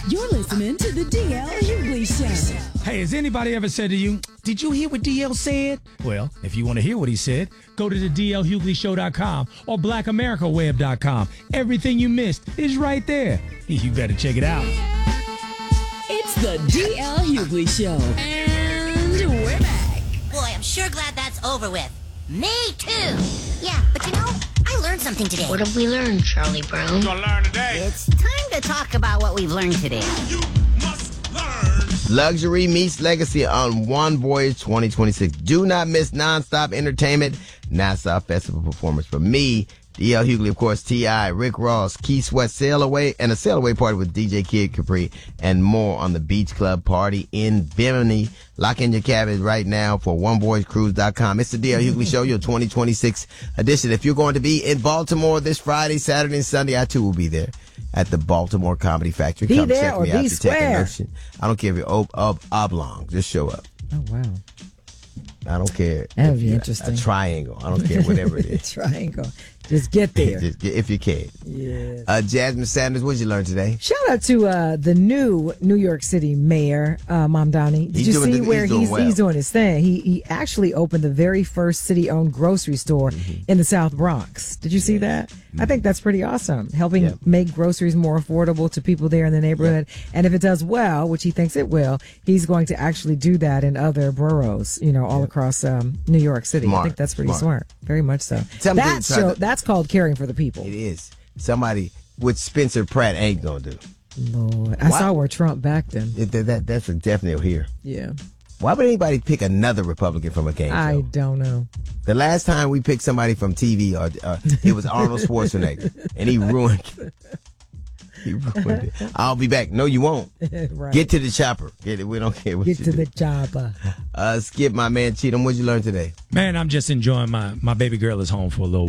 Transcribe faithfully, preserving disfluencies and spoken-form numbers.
You're listening to the D L Hughley Show. Hey, has anybody ever said to you, did you hear what D L said? Well, if you want to hear what he said, go to the D L Hughley Show dot com or black america web dot com. Everything you missed is right there. You better check it out. It's the D L Hughley Show. And we're back. Boy, I'm sure glad that's over with. Me too. Yeah, but you know, I learned something today. What have we learned, Charlie Brown? We're gonna learn today. It's time to talk about what we've learned today. You must learn. Luxury meets legacy on One Voyage twenty twenty-six. Do not miss nonstop entertainment, Nassau Festival performance from me, D L Hughley, of course, T I, Rick Ross, Keith Sweat, Sail Away, and a Sail Away party with D J Kid Capri, and more on the Beach Club party in Bimini. Lock in your cabin right now for one voyage cruise dot com. It's the D L Hughley Show, your twenty twenty-six edition. If you're going to be in Baltimore this Friday, Saturday, and Sunday, I too will be there at the Baltimore Comedy Factory. Be Come there check or me be out. The square. Tech Notion. I don't care if you're ob- ob- oblong. Just show up. Oh, wow. I don't care. That would if be you're interesting. A triangle. I don't care, whatever it is. Triangle. Just get there. Just get, if you can. Yes. Uh, Jasmine Sanders, what did you learn today? Shout out to uh, the new New York City mayor, uh, Mamdani. Did He's you doing see the- where he's doing he's well. he's doing his thing? He he actually opened the very first city-owned grocery store Mm-hmm. in the South Bronx. Did you see that? I think that's pretty awesome. Helping Yeah. make groceries more affordable to people there in the neighborhood. And if it does well, which he thinks it will, he's going to actually do that in other boroughs, you know, all across um, New York City. Smart. I think that's pretty Smart. smart. Very much so. Something That's to try show, to- that's called caring for the people. It is. Somebody with Spencer Pratt ain't going to do. Lord, I Why- saw where Trump backed him. It, that, that, that's a definite here. Yeah. Why would anybody pick another Republican from a game I show? don't know. The last time we picked somebody from T V, or, uh, it was Arnold Schwarzenegger, and he ruined He ruined it. I'll be back. No, you won't. Right. Get to the chopper. Get it. We don't care what Get you to do. the chopper. Uh, Skip, my man, Cheatham, what'd you learn today? Man, I'm just enjoying my, my baby girl is home for a little